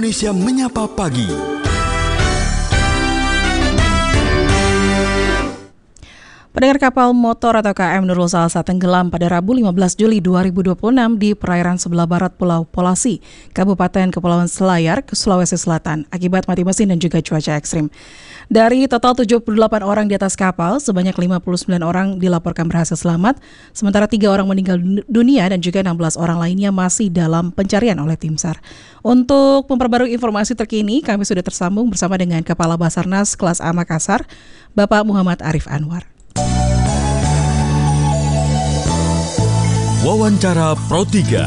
Indonesia Menyapa Pagi. Pendengar, kapal motor atau KM Nurul Salsa tenggelam pada Rabu 15 Juli 2026 di perairan sebelah barat Pulau Polasi, Kabupaten Kepulauan Selayar, Sulawesi Selatan, akibat mati mesin dan juga cuaca ekstrim. Dari total 78 orang di atas kapal, sebanyak 59 orang dilaporkan berhasil selamat, sementara 3 orang meninggal dunia dan juga 16 orang lainnya masih dalam pencarian oleh tim SAR. Untuk memperbarui informasi terkini, kami sudah tersambung bersama dengan Kepala Basarnas Kelas A Makassar, Bapak Muhammad Arif Anwar. Wawancara Pro 3.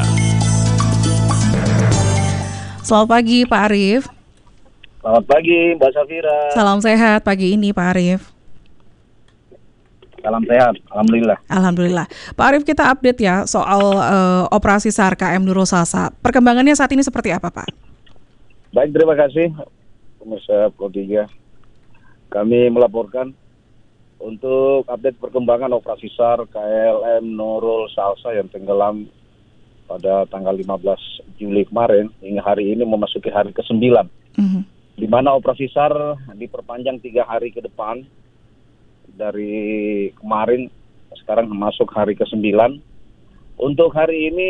Selamat pagi Pak Arif. Selamat pagi Mbak Safira. Salam sehat pagi ini Pak Arif. Salam sehat, Alhamdulillah. Alhamdulillah. Pak Arif, kita update ya soal operasi SAR KM Nurul Salsa. Perkembangannya saat ini seperti apa Pak? Baik, terima kasih pemirsa Pro 3. Kami melaporkan untuk update perkembangan operasi SAR KLM Nurul Salsa yang tenggelam pada tanggal 15 Juli kemarin hingga hari ini memasuki hari ke-9. Di mana operasi SAR diperpanjang 3 hari ke depan dari kemarin, sekarang masuk hari ke-9. Untuk hari ini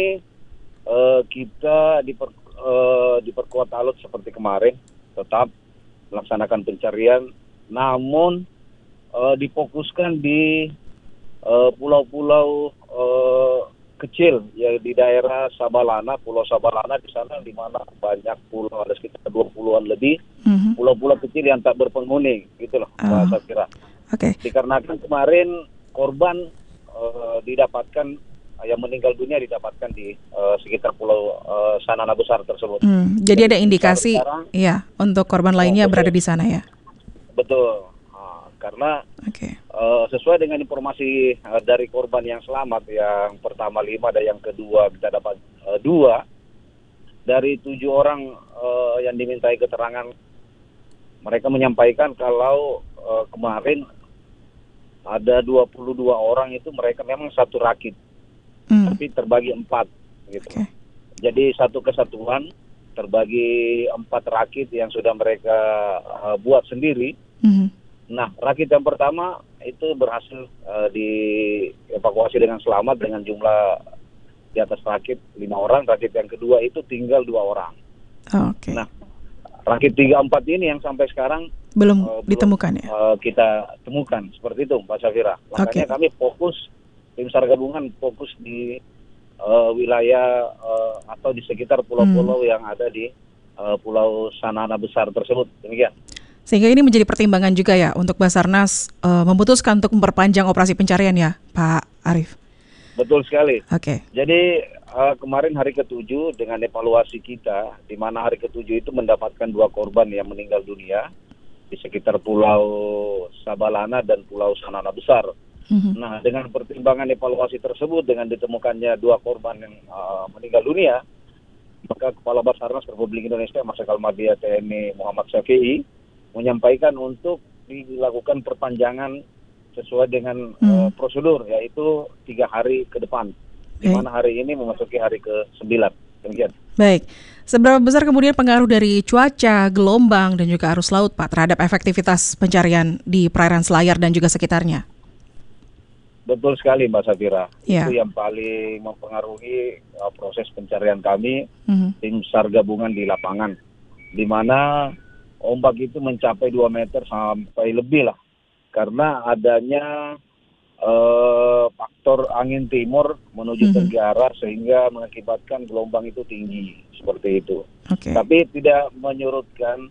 kita diperkuat alut seperti kemarin, tetap melaksanakan pencarian, namun difokuskan di pulau-pulau kecil ya di daerah Sabalana, Pulau Sabalana, di sana di mana banyak pulau, ada sekitar 20-an lebih pulau-pulau kecil yang tak berpenghuni gitu loh, saya kira. Oke. Dikarenakan kemarin korban didapatkan, yang meninggal dunia didapatkan di sekitar pulau Sanana Besar tersebut. Jadi ada indikasi ya untuk korban lainnya berada di sana ya. Betul. Karena sesuai dengan informasi dari korban yang selamat, yang pertama 5 dan yang kedua kita dapat 2 dari 7 orang yang dimintai keterangan. Mereka menyampaikan kalau kemarin ada 22 orang itu mereka memang satu rakit, tapi terbagi 4 gitu. Jadi satu kesatuan terbagi 4 rakit yang sudah mereka buat sendiri. Nah, rakit yang pertama itu berhasil dievakuasi dengan selamat dengan jumlah di atas rakit 5 orang. Rakit yang kedua itu tinggal 2 orang. Nah, rakit 3, 4 ini yang sampai sekarang belum ditemukan ya? Kita temukan seperti itu, Mbak Safira. Makanya kami fokus, tim SAR gabungan fokus di wilayah atau di sekitar pulau-pulau yang ada di Pulau Sanana Besar tersebut. Demikian. Sehingga ini menjadi pertimbangan juga ya untuk Basarnas memutuskan untuk memperpanjang operasi pencarian ya, Pak Arif? Betul sekali. Jadi kemarin hari ke-7 dengan evaluasi kita, di mana hari ke-7 itu mendapatkan 2 korban yang meninggal dunia di sekitar Pulau Sabalana dan Pulau Sanana Besar. Nah, dengan pertimbangan evaluasi tersebut, dengan ditemukannya 2 korban yang meninggal dunia, maka Kepala Basarnas Republik Indonesia Marsikal Madia TNI Muhammad Syafi'i menyampaikan untuk dilakukan perpanjangan sesuai dengan prosedur, yaitu 3 hari ke depan, di mana hari ini memasuki hari ke-9. Demikian. Baik, seberapa besar kemudian pengaruh dari cuaca, gelombang, dan juga arus laut, Pak, terhadap efektivitas pencarian di perairan Selayar dan juga sekitarnya? Betul sekali, Mbak Safira. Itu yang paling mempengaruhi proses pencarian kami, tim SAR gabungan di lapangan, di mana ombak itu mencapai 2 meter sampai lebih lah, karena adanya faktor angin timur menuju tenggara sehingga mengakibatkan gelombang itu tinggi seperti itu. Tapi tidak menyurutkan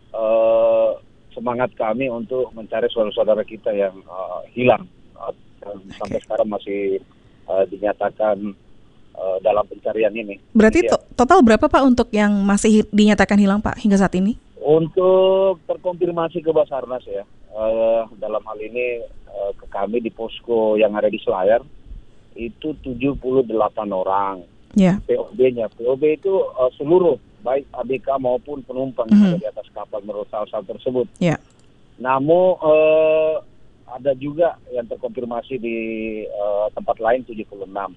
semangat kami untuk mencari saudara-saudara kita yang hilang. Sampai sekarang masih dinyatakan dalam pencarian ini. Berarti total berapa Pak untuk yang masih dinyatakan hilang Pak hingga saat ini? Untuk terkonfirmasi ke Basarnas ya, dalam hal ini ke kami di posko yang ada di Selayar itu 78 orang. POB-nya, POB itu seluruh baik ABK maupun penumpang yang ada di atas kapal Nurul Salsa tersebut. Namun ada juga yang terkonfirmasi di tempat lain 76.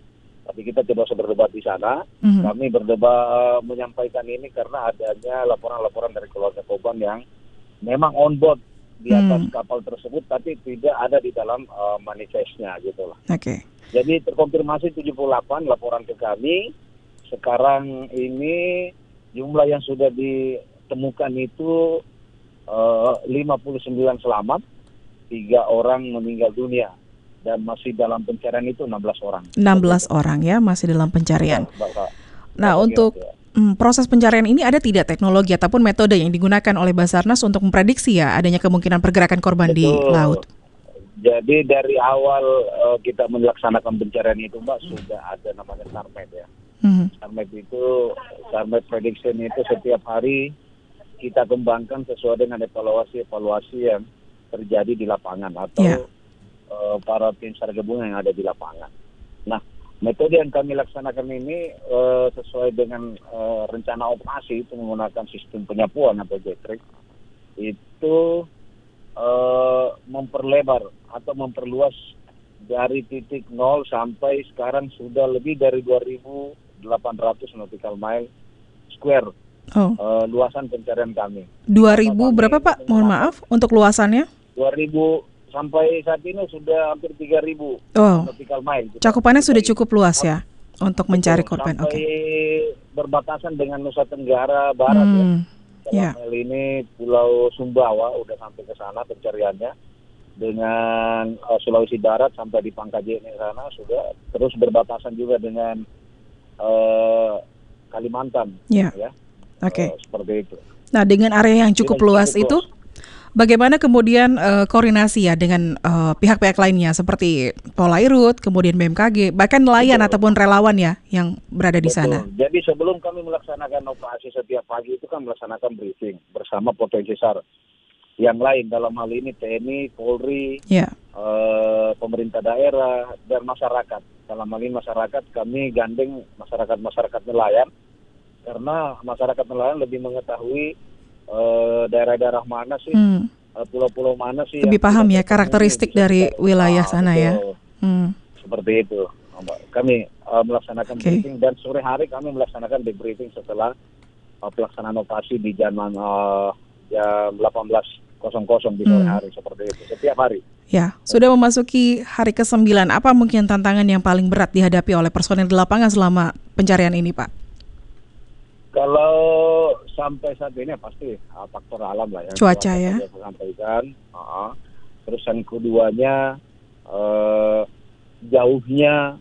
Tapi kita tidak usah berdebat di sana. Kami berdebat menyampaikan ini karena adanya laporan-laporan dari keluarga korban yang memang on board di atas kapal tersebut, tapi tidak ada di dalam manifestnya gitu lah. Jadi terkonfirmasi 78 laporan ke kami. Sekarang ini jumlah yang sudah ditemukan itu 59 selamat, 3 orang meninggal dunia. Dan masih dalam pencarian itu 16 orang. 16 orang ya, masih dalam pencarian. Nah, untuk proses pencarian ini ada tidak teknologi ataupun metode yang digunakan oleh Basarnas untuk memprediksi ya adanya kemungkinan pergerakan korban di laut? Jadi dari awal kita melaksanakan pencarian itu, Mbak, sudah ada namanya SARMED ya. SARMED itu, SARMED prediction itu setiap hari kita kembangkan sesuai dengan evaluasi yang terjadi di lapangan atau para tim SAR gabungan yang ada di lapangan. Nah, metode yang kami laksanakan ini sesuai dengan rencana operasi itu menggunakan sistem penyapuan atau jetrig, itu memperlebar atau memperluas dari titik 0 sampai sekarang sudah lebih dari 2.800 nautical mile square luasan pencarian kami. 2.000 berapa Pak? Mohon maaf untuk luasannya? 2.000 sampai saat ini sudah hampir 3.000 nautical mile. Cakupannya sudah cukup luas ya untuk mencari korban. Sampai berbatasan dengan Nusa Tenggara Barat ya. Dalam hal ini Pulau Sumbawa udah sampai ke sana pencariannya. Dengan Sulawesi Barat sampai di Pangkajene sana sudah, terus berbatasan juga dengan Kalimantan ya. Seperti itu. Nah, dengan area yang cukup luas itu bagaimana kemudian koordinasi ya dengan pihak-pihak lainnya seperti Polairut, kemudian BMKG, bahkan nelayan ataupun relawan ya yang berada di sana? Jadi sebelum kami melaksanakan operasi setiap pagi itu kan melaksanakan briefing bersama potensi SAR yang lain, dalam hal ini TNI, Polri, pemerintah daerah, dan masyarakat. Dalam hal ini masyarakat, kami gandeng masyarakat nelayan, karena masyarakat nelayan lebih mengetahui daerah-daerah mana sih, pulau-pulau mana sih. Lebih paham ya karakteristik dari wilayah sana ya. Seperti itu. Kami melaksanakan briefing dan sore hari kami melaksanakan debriefing setelah pelaksanaan operasi di jam 18.00 di sore hari, seperti itu setiap hari. Ya, sudah memasuki hari ke-9. Apa mungkin tantangan yang paling berat dihadapi oleh personel di lapangan selama pencarian ini, Pak? Kalau sampai saat ini pasti faktor alam lah ya. Cuaca ya. Saya sampaikan. Terus yang keduanya jauhnya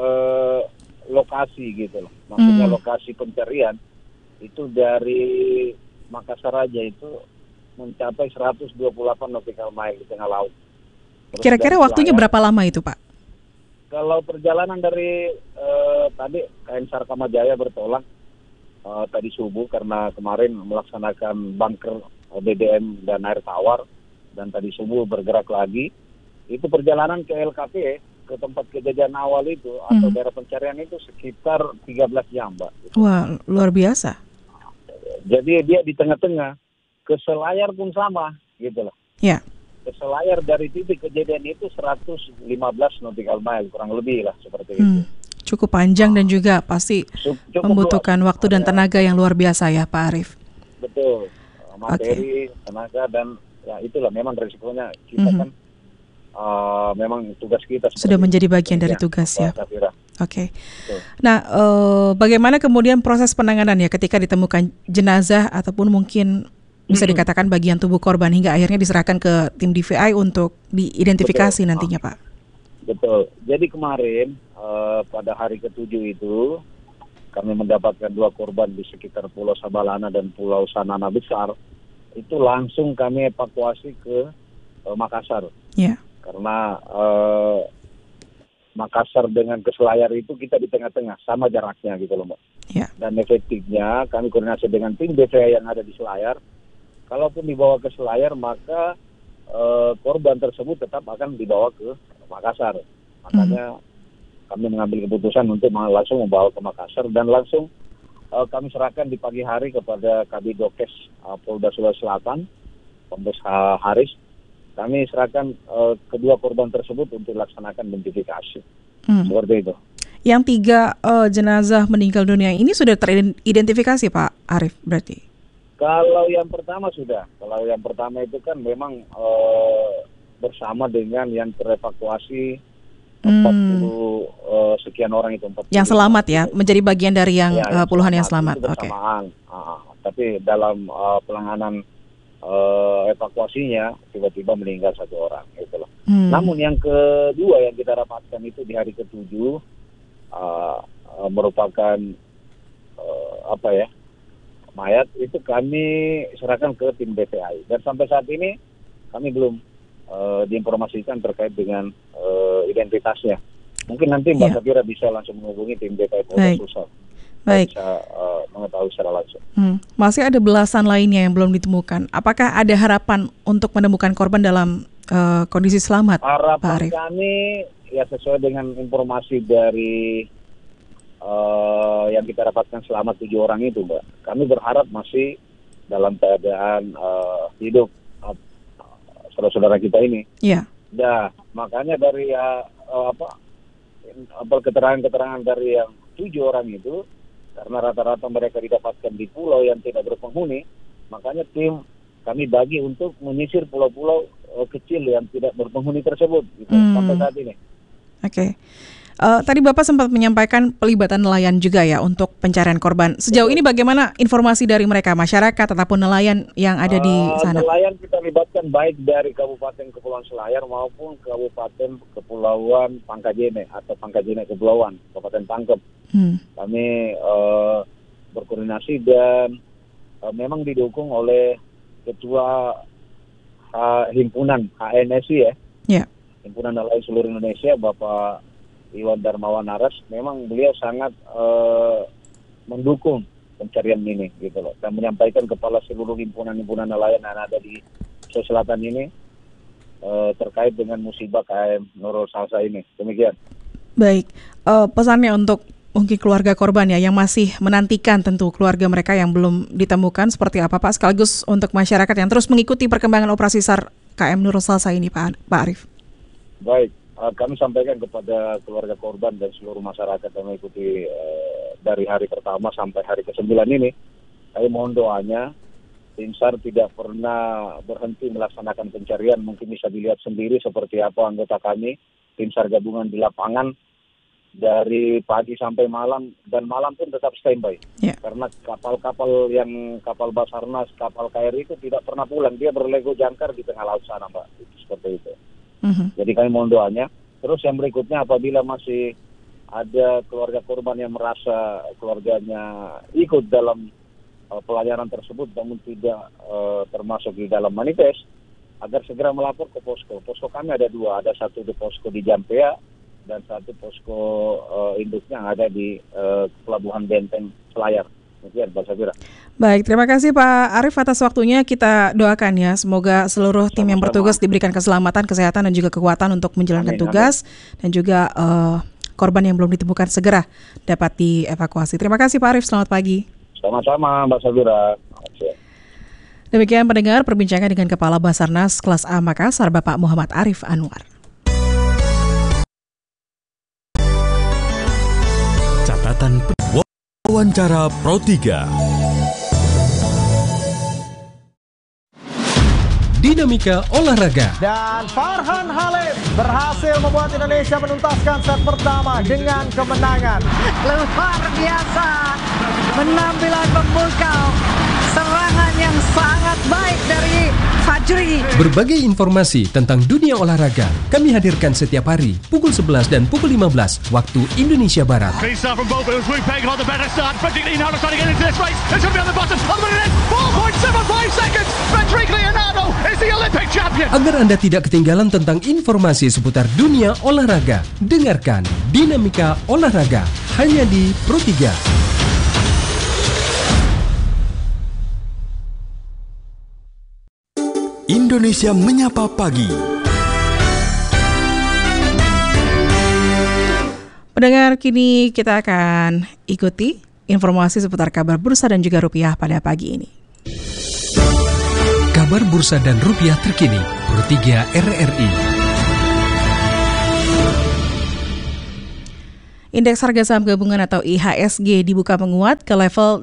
lokasi gitu loh. Maksudnya lokasi pencarian itu dari Makassar aja itu mencapai 128 nautical mile di tengah laut. Terus kira-kira waktunya berapa lama itu, Pak? Kalau perjalanan dari tadi KN SAR Kamajaya bertolak tadi subuh karena kemarin melaksanakan bunker BBM dan air tawar, dan tadi subuh bergerak lagi. Itu perjalanan ke LKP, ke tempat kejadian awal itu atau daerah pencarian itu sekitar 13 jam, Mbak. Wah, luar biasa. Jadi dia di tengah-tengah. Ke Selayar pun sama, gitu loh. Ya. Ke Selayar dari titik kejadian itu 115 nautical mile, kurang lebih lah, seperti itu. Cukup panjang dan juga pasti membutuhkan waktu dan tenaga yang luar biasa ya, Pak Arief. Betul. Materi, tenaga, dan ya itulah memang resikonya. Kita kan memang tugas kita. Sudah menjadi bagian dari tugas ya. Oke. Nah, bagaimana kemudian proses penanganan ya ketika ditemukan jenazah ataupun mungkin bisa dikatakan bagian tubuh korban hingga akhirnya diserahkan ke tim DVI untuk diidentifikasi nantinya, Pak? Betul. Jadi kemarin pada hari ke-7 itu kami mendapatkan 2 korban di sekitar Pulau Sabalana dan Pulau Sanana Besar. Itu langsung kami evakuasi ke Makassar. Ya. Karena Makassar dengan ke Selayar itu kita di tengah-tengah, sama jaraknya gitu loh, Mbak. Ya. Dan efektifnya kami koordinasi dengan tim DVI yang ada di Selayar. Kalaupun dibawa ke Selayar, maka korban tersebut tetap akan dibawa ke Makassar. Makanya kami mengambil keputusan untuk langsung membawa ke Makassar dan langsung kami serahkan di pagi hari kepada Kabidokes Polda Sulawesi Selatan, Kombes Haris. Kami serahkan kedua korban tersebut untuk dilaksanakan identifikasi. Seperti itu. Yang 3 jenazah meninggal dunia ini sudah teridentifikasi Pak Arief berarti? Kalau yang pertama sudah. Kalau yang pertama itu kan memang bersama dengan yang terevakuasi 40 sekian orang itu. 40 yang selamat ya, menjadi bagian dari yang puluhan yang selamat. Oke. Tapi dalam penanganan evakuasinya tiba-tiba meninggal 1 orang gitu loh. Namun yang kedua yang kita dapatkan itu di hari ke-7 merupakan mayat itu kami serahkan ke tim BPI dan sampai saat ini kami belum diinformasikan terkait dengan identitasnya. Mungkin nanti Mbak Safira bisa langsung menghubungi tim BPI Polda Sulsel. Baik. Bisa mengetahui secara langsung. Masih ada belasan lainnya yang belum ditemukan. Apakah ada harapan untuk menemukan korban dalam kondisi selamat, Pak Arief? Harapan kami ya sesuai dengan informasi dari yang kita dapatkan selama 7 orang itu, Mbak. Kami berharap masih dalam keadaan hidup saudara-saudara kita ini. Iya. Nah, makanya dari keterangan dari yang 7 orang itu, karena rata-rata mereka didapatkan di pulau yang tidak berpenghuni, makanya tim kami bagi untuk menyisir pulau-pulau kecil yang tidak berpenghuni tersebut gitu, sampai saat ini. Oke. Tadi Bapak sempat menyampaikan pelibatan nelayan juga ya untuk pencarian korban. Sejauh ini bagaimana informasi dari mereka, masyarakat ataupun nelayan yang ada di sana? Nelayan kita libatkan baik dari Kabupaten Kepulauan Selayar maupun Kabupaten Kepulauan Pangkajene atau Pangkajene Kepulauan, Kabupaten Pangkep. Kami berkoordinasi dan memang didukung oleh Ketua Himpunan HNSI ya. Himpunan Nelayan Seluruh Indonesia, Bapak Iwan Darmawan Aras. Memang beliau sangat mendukung pencarian ini gitu loh, dan menyampaikan kepada seluruh himpunan nelayan yang ada di Sulawesi Selatan ini terkait dengan musibah KM Nurul Salsa ini. Demikian. Baik, pesannya untuk mungkin keluarga korban ya yang masih menantikan, tentu keluarga mereka yang belum ditemukan seperti apa Pak, sekaligus untuk masyarakat yang terus mengikuti perkembangan operasi SAR KM Nurul Salsa ini Pak Arief. Baik, kami sampaikan kepada keluarga korban dan seluruh masyarakat yang mengikuti dari hari pertama sampai hari ke-9 ini, kami mohon doanya. Tim SAR tidak pernah berhenti melaksanakan pencarian. Mungkin bisa dilihat sendiri seperti apa anggota kami, tim SAR gabungan di lapangan dari pagi sampai malam, dan malam pun tetap standby. Karena kapal Basarnas, kapal KRI itu tidak pernah pulang. Dia berlego jangkar di tengah laut sana, Mbak. Seperti itu. Jadi kami mohon doanya. Terus yang berikutnya, apabila masih ada keluarga korban yang merasa keluarganya ikut dalam pelayaran tersebut namun tidak termasuk di dalam manifest, agar segera melapor ke posko. Posko kami ada 2, ada satu di posko di Jampea dan satu posko induknya yang ada di Pelabuhan Benteng Selayar. Demikian, Pak Safira. Baik, terima kasih Pak Arief atas waktunya. Kita doakan ya, semoga seluruh tim yang bertugas diberikan keselamatan, kesehatan dan juga kekuatan untuk menjalankan tugas. Dan juga korban yang belum ditemukan segera dapat dievakuasi. Terima kasih Pak Arief, selamat pagi. Sama-sama Mbak Safira. Demikian pendengar perbincangan dengan Kepala Basarnas Kelas A Makassar, Bapak Muhammad Arief Anwar. Catatan wawancara Pro 3. Dinamika olahraga. Dan Farhan Halim berhasil membuat Indonesia menuntaskan set pertama dengan kemenangan. Luar biasa, penampilan memukau, serangan yang sangat baik dari Fajri. Berbagai informasi tentang dunia olahraga kami hadirkan setiap hari pukul 11 dan pukul 15 waktu Indonesia Barat. Agar Anda tidak ketinggalan tentang informasi seputar dunia olahraga, dengarkan Dinamika Olahraga hanya di Pro 3. Indonesia Menyapa Pagi. Pendengar, kini kita akan ikuti informasi seputar kabar bursa dan juga rupiah pada pagi ini. Kabar bursa dan rupiah terkini, Pro 3 RRI. Indeks harga saham gabungan atau IHSG dibuka menguat ke level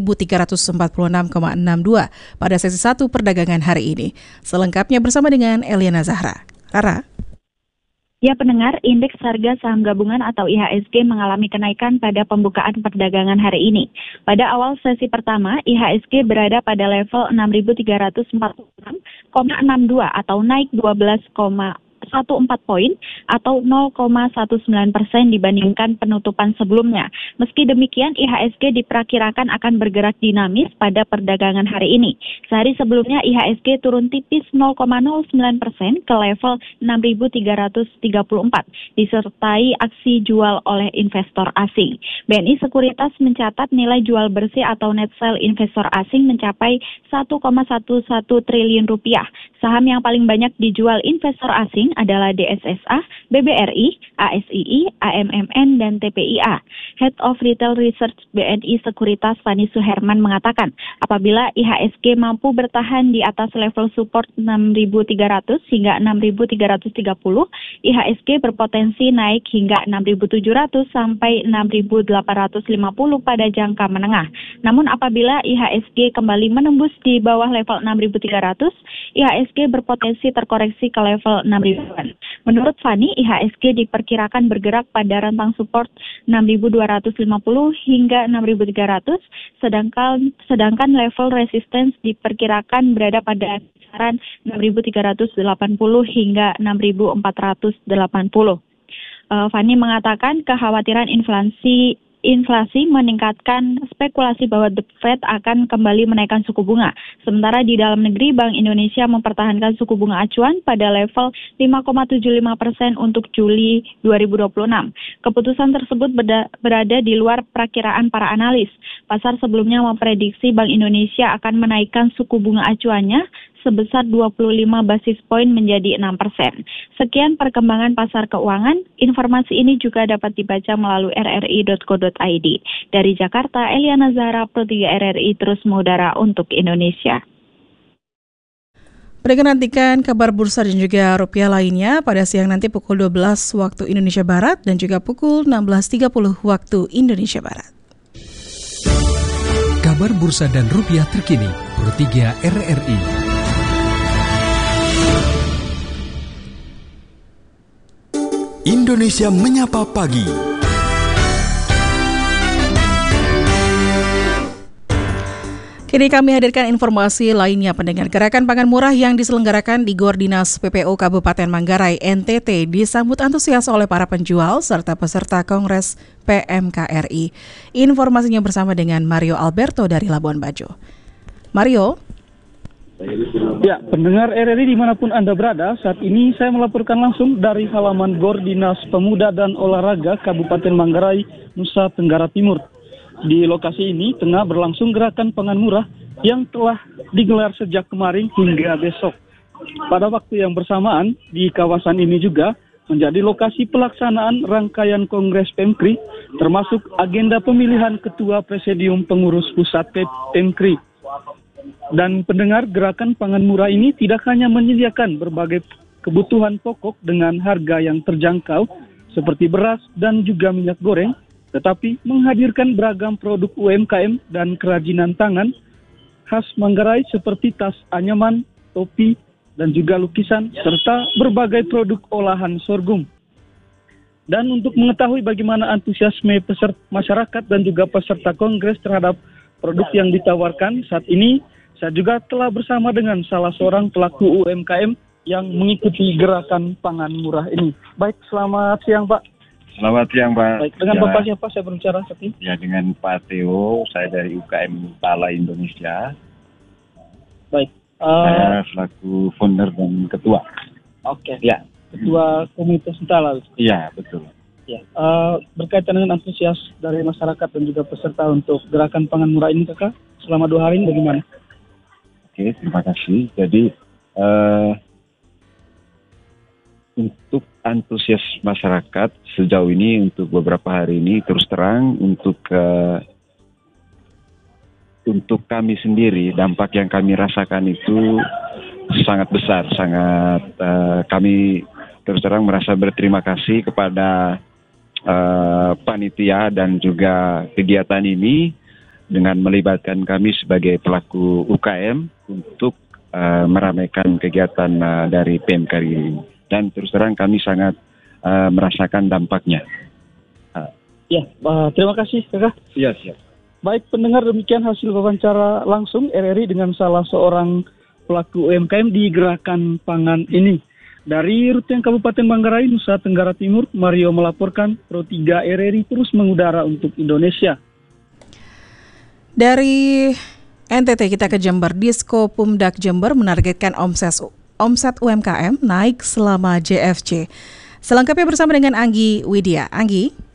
6.346,62 pada sesi 1 perdagangan hari ini. Selengkapnya bersama dengan Eliana Zahra. Rara. Ya pendengar, indeks harga saham gabungan atau IHSG mengalami kenaikan pada pembukaan perdagangan hari ini. Pada awal sesi pertama, IHSG berada pada level 6.346,62 atau naik 12,14 poin atau 0,19% dibandingkan penutupan sebelumnya. Meski demikian, IHSG diperkirakan akan bergerak dinamis pada perdagangan hari ini. Sehari sebelumnya, IHSG turun tipis 0,09% ke level 6.334, disertai aksi jual oleh investor asing. BNI Sekuritas mencatat nilai jual bersih atau net sell investor asing mencapai 1,11 triliun rupiah. Saham yang paling banyak dijual investor asing adalah DSSA, BBRI, ASII, AMMN, dan TPIA. Head of Retail Research BNI Sekuritas Fani Suherman mengatakan, apabila IHSG mampu bertahan di atas level support 6.300 hingga 6.330, IHSG berpotensi naik hingga 6.700 sampai 6.850 pada jangka menengah. Namun apabila IHSG kembali menembus di bawah level 6.300, IHSG berpotensi terkoreksi ke level 6.000. Menurut Fani, IHSG diperkirakan bergerak pada rentang support 6.250 hingga 6.300, sedangkan level resistance diperkirakan berada pada kisaran 6.380 hingga 6.480. Fani mengatakan kekhawatiran inflasi meningkatkan spekulasi bahwa The Fed akan kembali menaikkan suku bunga. Sementara di dalam negeri, Bank Indonesia mempertahankan suku bunga acuan pada level 5,75% untuk Juli 2026. Keputusan tersebut berada di luar perkiraan para analis. Pasar sebelumnya memprediksi Bank Indonesia akan menaikkan suku bunga acuannya sebesar 25 basis poin menjadi 6%. Sekian perkembangan pasar keuangan. Informasi ini juga dapat dibaca melalui rri.co.id. Dari Jakarta, Eliana Zahra, Pro 3 RRI terus mengudara untuk Indonesia. Pendengar, nantikan kabar bursa dan juga rupiah lainnya pada siang nanti pukul 12 waktu Indonesia Barat dan juga pukul 16.30 waktu Indonesia Barat. Kabar bursa dan rupiah terkini, Pro 3 RRI. Indonesia Menyapa Pagi. Kini kami hadirkan informasi lainnya pendengar. Gerakan pangan murah yang diselenggarakan di Gor Dinas PPO Kabupaten Manggarai, NTT disambut antusias oleh para penjual serta peserta Kongres PMKRI. Informasinya bersama dengan Mario Alberto dari Labuan Bajo. Mario. Ya, pendengar RRI dimanapun Anda berada, saat ini saya melaporkan langsung dari halaman Gor Dinas Pemuda dan Olahraga Kabupaten Manggarai, Nusa Tenggara Timur. Di lokasi ini tengah berlangsung gerakan pangan murah yang telah digelar sejak kemarin hingga besok. Pada waktu yang bersamaan, di kawasan ini juga menjadi lokasi pelaksanaan rangkaian Kongres PMKRI, termasuk agenda pemilihan Ketua Presidium Pengurus Pusat PMKRI. Dan pendengar, gerakan pangan murah ini tidak hanya menyediakan berbagai kebutuhan pokok dengan harga yang terjangkau seperti beras dan juga minyak goreng, tetapi menghadirkan beragam produk UMKM dan kerajinan tangan khas Manggarai seperti tas anyaman, topi, dan juga lukisan, serta berbagai produk olahan sorghum. Dan untuk mengetahui bagaimana antusiasme masyarakat dan juga peserta kongres terhadap produk yang ditawarkan saat ini, saya juga telah bersama dengan salah seorang pelaku UMKM yang mengikuti gerakan pangan murah ini. Baik, selamat siang Pak. Selamat siang Pak. Baik, dengan ya, Bapak siapa saya berbicara saat ini? Ya, dengan Pak Theo, saya dari UKM Pala Indonesia. Baik. Saya selaku founder dan ketua. Oke. Ya. Ketua Komite Sentala. Iya, betul. Ya. Berkaitan dengan antusias dari masyarakat dan juga peserta untuk gerakan pangan murah ini, Kakak, selama 2 hari ini bagaimana? Oke, terima kasih. Jadi untuk antusias masyarakat sejauh ini untuk beberapa hari ini terus terang untuk kami sendiri dampak yang kami rasakan itu sangat besar, kami terus terang merasa berterima kasih kepada panitia dan juga kegiatan ini dengan melibatkan kami sebagai pelaku UKM untuk meramaikan kegiatan dari PMK ini. Dan terus terang kami sangat merasakan dampaknya. Terima kasih Kakak. Iya, siap. Baik pendengar, demikian hasil wawancara langsung RRI dengan salah seorang pelaku UMKM di gerakan pangan ini. Dari Ruteng Kabupaten Manggarai, Nusa Tenggara Timur, Mario melaporkan Pro 3 RRI terus mengudara untuk Indonesia. Dari NTT kita ke Jember. Disko Pumdak Jember menargetkan omset UMKM naik selama JFC. Selengkapnya bersama dengan Anggi Widya. Anggi?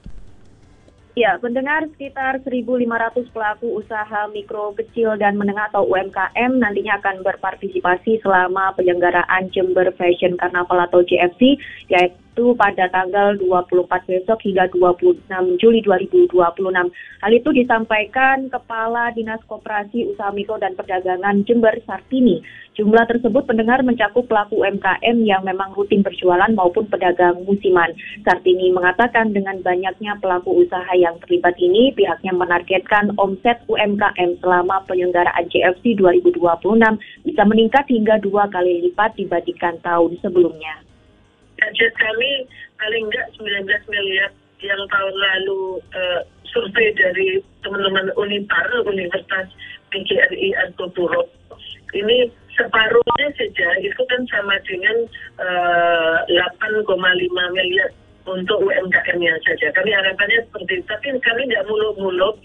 Ya, pendengar, sekitar 1.500 pelaku usaha mikro, kecil, dan menengah atau UMKM nantinya akan berpartisipasi selama penyelenggaraan Jember Fashion Carnival atau JFC, yaitu pada tanggal 24 besok hingga 26 Juli 2026. Hal itu disampaikan Kepala Dinas Koperasi Usaha Mikro dan Perdagangan Jember, Sartini. Jumlah tersebut pendengar mencakup pelaku UMKM yang memang rutin berjualan maupun pedagang musiman. Sartini mengatakan dengan banyaknya pelaku usaha yang terlibat ini, pihaknya menargetkan omset UMKM selama penyelenggaraan JFC 2026 bisa meningkat hingga 2 kali lipat dibandingkan tahun sebelumnya. Target kami paling enggak 19 miliar yang tahun lalu survei dari teman-teman Unipar, Universitas PGRI Artopuro. Ini separuhnya saja itu kan sama dengan 8,5 miliar untuk UMKM-nya saja. Kami harapannya seperti itu, tapi kami nggak muluk-muluk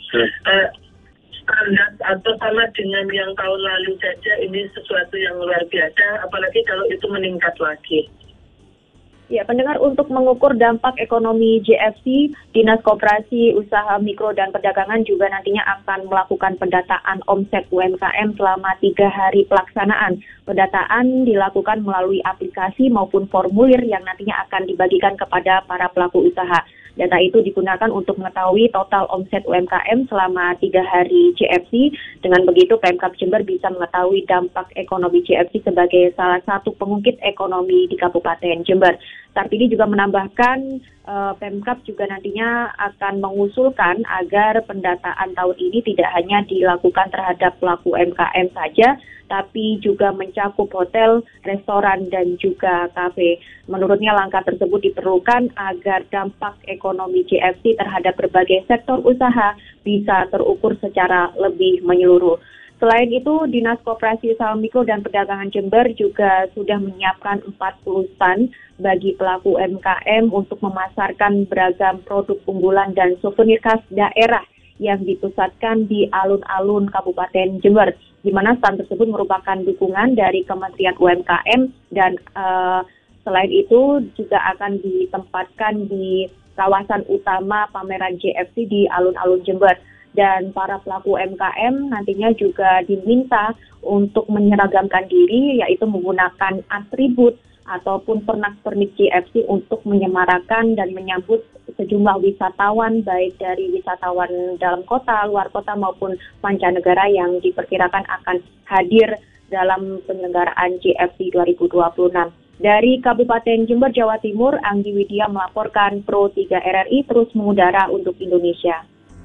standar atau sama dengan yang tahun lalu saja. Ini sesuatu yang luar biasa, apalagi kalau itu meningkat lagi. Ya, pendengar, untuk mengukur dampak ekonomi JFC, Dinas Koperasi Usaha Mikro dan Perdagangan juga nantinya akan melakukan pendataan omset UMKM selama 3 hari pelaksanaan. Pendataan dilakukan melalui aplikasi maupun formulir yang nantinya akan dibagikan kepada para pelaku usaha. Data itu digunakan untuk mengetahui total omset UMKM selama 3 hari JFC. Dengan begitu, Pemkab Jember bisa mengetahui dampak ekonomi JFC sebagai salah satu pengungkit ekonomi di Kabupaten Jember. Sartini juga menambahkan Pemkab juga nantinya akan mengusulkan agar pendataan tahun ini tidak hanya dilakukan terhadap pelaku UMKM saja, tapi juga mencakup hotel, restoran, dan juga kafe. Menurutnya langkah tersebut diperlukan agar dampak ekonomi JFC terhadap berbagai sektor usaha bisa terukur secara lebih menyeluruh. Selain itu, Dinas Koperasi Usaha Mikro dan Perdagangan Jember juga sudah menyiapkan 40 stand bagi pelaku UMKM untuk memasarkan beragam produk unggulan dan souvenir khas daerah yang dipusatkan di alun-alun Kabupaten Jember, di mana stand tersebut merupakan dukungan dari Kementerian UMKM dan selain itu juga akan ditempatkan di kawasan utama pameran JFC di alun-alun Jember. Dan para pelaku UMKM nantinya juga diminta untuk menyeragamkan diri, yaitu menggunakan atribut ataupun pernak-pernik JFC untuk menyemarakan dan menyambut sejumlah wisatawan, baik dari wisatawan dalam kota, luar kota maupun mancanegara yang diperkirakan akan hadir dalam penyelenggaraan JFC 2026. Dari Kabupaten Jember, Jawa Timur, Anggi Widya melaporkan Pro 3 RRI terus mengudara untuk Indonesia.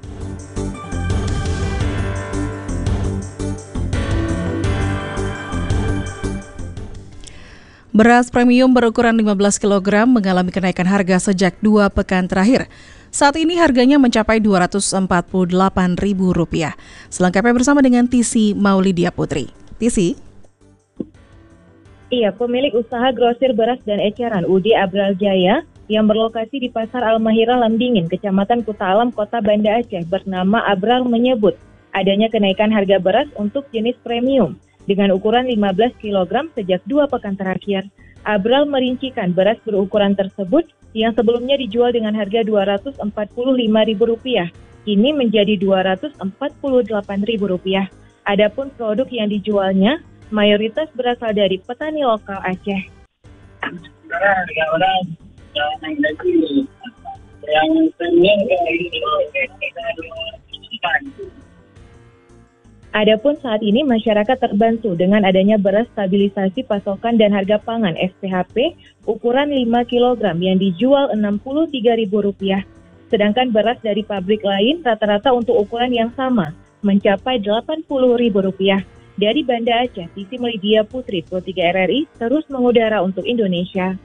Beras premium berukuran 15 kg mengalami kenaikan harga sejak 2 pekan terakhir. Saat ini harganya mencapai Rp248.000. Selengkapnya bersama dengan Tisi Maulidia Putri. Tisi? Iya, pemilik usaha grosir beras dan eceran Udi Abral Jaya yang berlokasi di Pasar Al-Mahira Lamdingin, Kecamatan Kuta Alam, Kota Banda Aceh bernama Abral menyebut adanya kenaikan harga beras untuk jenis premium dengan ukuran 15 kg sejak 2 pekan terakhir. Abral merincikan beras berukuran tersebut yang sebelumnya dijual dengan harga Rp245.000, kini menjadi Rp248.000. Adapun produk yang dijualnya mayoritas berasal dari petani lokal Aceh. Adapun saat ini masyarakat terbantu dengan adanya beras stabilisasi pasokan dan harga pangan SPHP ukuran 5 kg yang dijual Rp63.000. Sedangkan beras dari pabrik lain rata-rata untuk ukuran yang sama mencapai Rp80.000. Dari Banda Aceh, Siti Melidia Putri, Pro 3 RRI terus mengudara untuk Indonesia.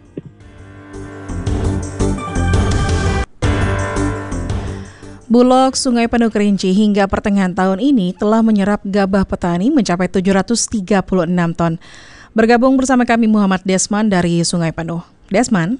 Bulog Sungai Penuh Kerinci hingga pertengahan tahun ini telah menyerap gabah petani mencapai 736 ton. Bergabung bersama kami Muhammad Desman dari Sungai Penuh. Desman?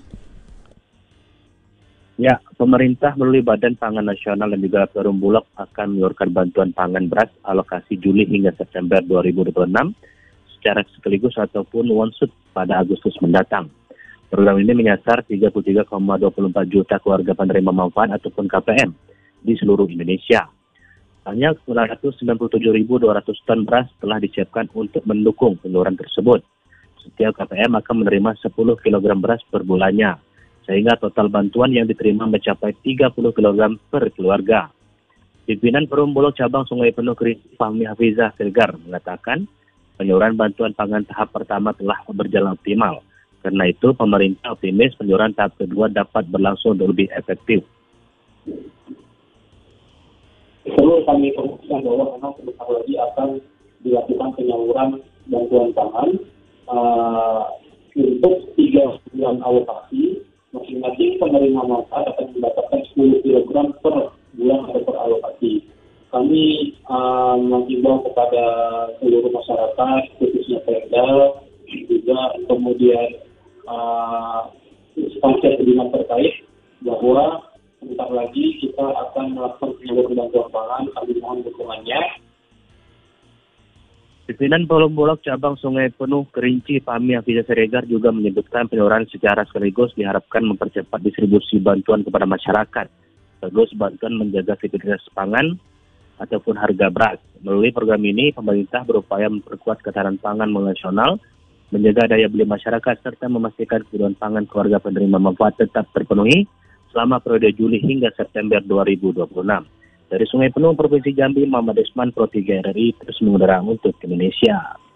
Ya, pemerintah melalui Badan Pangan Nasional dan juga Perum Bulog akan menyalurkan bantuan pangan beras alokasi Juli hingga September 2026 secara sekaligus ataupun one-shot pada Agustus mendatang. Program ini menyasar 33,24 juta keluarga penerima manfaat ataupun KPM di seluruh Indonesia. Hanya 997.200 ton beras telah disiapkan untuk mendukung penyaluran tersebut. Setiap KPM akan menerima 10 kg beras per bulannya, sehingga total bantuan yang diterima mencapai 30 kg per keluarga. Pimpinan Perum Bulog Cabang Sungai Penuh Kerinci Fahmi Hafizah Siregar mengatakan penyaluran bantuan pangan tahap pertama telah berjalan optimal. Karena itu, pemerintah optimis penyaluran tahap kedua dapat berlangsung lebih efektif. Perlu kami informasikan bahwa memang sebentar lagi akan dilakukan penyaluran bantuan pangan untuk 3 bulan alokasi. Masing-masing penerima manfaat akan mendapatkan 10 kg per bulan atau per alokasi. Kami mengimbau kepada seluruh masyarakat, khususnya Pemda, juga kemudian instansi dinas terkait bahwa sebentar lagi kita akan melakukan penyaluran bantuan pangan. Kami mohon dukungannya. Pimpinan Perum Bulog Cabang Sungai Penuh Kerinci Fahmi Hafizah Siregar juga menyebutkan penyaluran secara sekaligus diharapkan mempercepat distribusi bantuan kepada masyarakat, sekaligus bantuan menjaga stabilitas pangan ataupun harga beras. Melalui program ini, pemerintah berupaya memperkuat ketahanan pangan nasional, menjaga daya beli masyarakat, serta memastikan kebutuhan pangan keluarga penerima manfaat tetap terpenuhi selama periode Juli hingga September 2026. Dari Sungai Penuh, Provinsi Jambi, Muhammad Desman, Pro 3 RRI, terus mengudara untuk Indonesia.